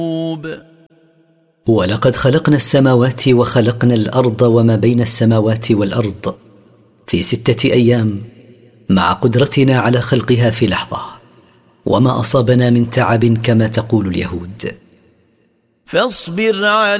ولقد خلقنا السماوات وخلقنا الأرض وما بين السماوات والأرض في 6 أيام مع قدرتنا على خلقها في لحظة، وما أصابنا من تعب كما تقول اليهود. فاصبر على